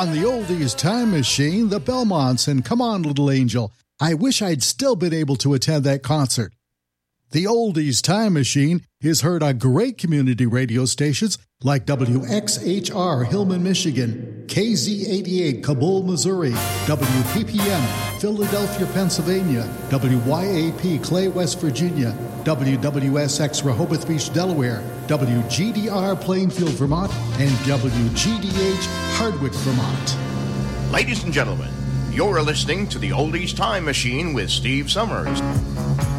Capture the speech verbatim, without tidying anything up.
On the Oldies Time Machine, the Belmonts and Come On Little Angel. I wish I'd still been able to attend that concert. The Oldies Time Machine is heard on great community radio stations like W X H R Hillman, Michigan, K Z eighty-eight Kabul, Missouri, W P P M Philadelphia, Pennsylvania, W Y A P Clay, West Virginia, W W S X Rehoboth Beach, Delaware, W G D R Plainfield, Vermont, and W G D H Hardwick, Vermont. Ladies and gentlemen, you're listening to the Oldies Time Machine with Steve Summers.